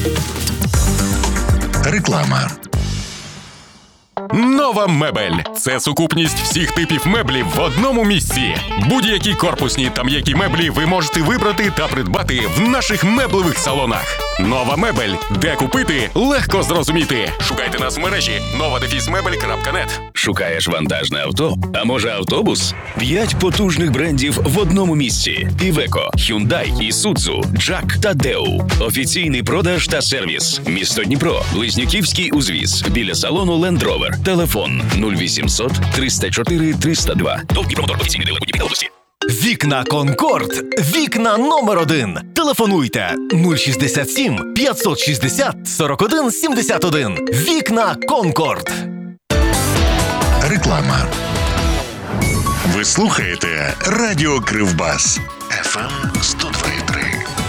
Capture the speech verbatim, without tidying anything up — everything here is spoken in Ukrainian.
Реклама. Нова мебель – це сукупність всіх типів меблів в одному місці. Будь-які корпусні та м'які меблі ви можете вибрати та придбати в наших меблевих салонах. Нова мебель. Де купити? Легко зрозуміти. Шукайте нас в мережі нова дефіс мебель крапка нет. Шукаєш вантажне авто? А може автобус? П'ять потужних брендів в одному місці. Iveco, Hyundai, Isuzu, Jack та Deo. Офіційний продаж та сервіс. Місто Дніпро. Близнюківський узвіз. Біля салону Land Rover. Телефон нуль вісімсот триста чотири триста два. ТОВ Дніпромотор. Офіційний дилер будівлі області. Вікна Конкорд. Вікна номер один. Телефонуйте нуль шістдесят сім п'ятсот шістдесят сорок один сімдесят один. Вікна Конкорд. Реклама. Ви слухаєте Радіо Кривбас. еф ем сто